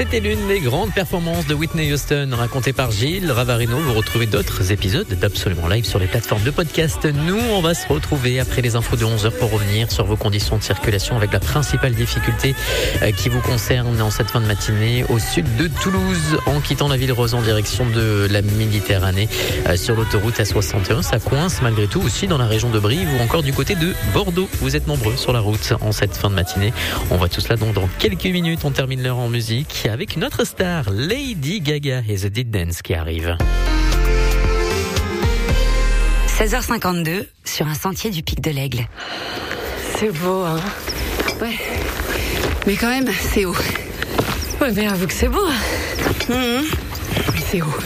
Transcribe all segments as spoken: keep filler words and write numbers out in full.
C'était l'une des grandes performances de Whitney Houston racontée par Gilles Ravarino. Vous retrouvez d'autres épisodes d'Absolument Live sur les plateformes de podcast. Nous, on va se retrouver après les infos de onze heures pour revenir sur vos conditions de circulation avec la principale difficulté qui vous concerne en cette fin de matinée au sud de Toulouse en quittant la ville rose en direction de la Méditerranée sur l'autoroute A soixante et un. Ça coince malgré tout aussi dans la région de Brive ou encore du côté de Bordeaux. Vous êtes nombreux sur la route en cette fin de matinée. On voit tout cela donc dans quelques minutes. On termine l'heure en musique avec une autre star, Lady Gaga et The Dead Dance qui arrive. seize heures cinquante-deux sur un sentier du Pic de l'Aigle. C'est beau, hein. Ouais. Mais quand même, c'est haut. Ouais, mais avoue que c'est beau. Mmh. Mais c'est haut.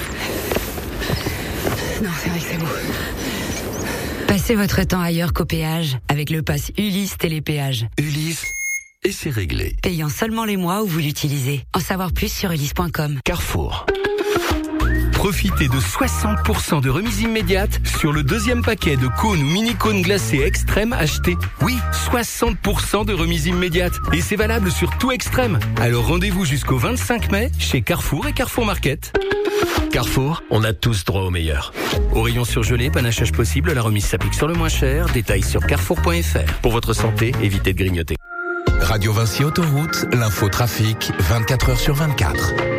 Non, c'est vrai que c'est beau. Passez votre temps ailleurs qu'au péage avec le pass Ulysse Télépéage. Ulysse, et c'est réglé. Payant seulement les mois où vous l'utilisez. En savoir plus sur ulysse point com. Carrefour. Profitez de soixante pour cent de remise immédiate sur le deuxième paquet de cônes ou mini-cônes glacés Extrême achetés. Oui, soixante pour cent de remise immédiate. Et c'est valable sur tout Extrême. Alors rendez-vous jusqu'au vingt-cinq mai chez Carrefour et Carrefour Market. Carrefour, on a tous droit au meilleur. Au rayon surgelé, panachage possible, la remise s'applique sur le moins cher. Détails sur carrefour point f r. Pour votre santé, évitez de grignoter. Radio Vinci Autoroute, l'info trafic, vingt-quatre heures sur vingt-quatre.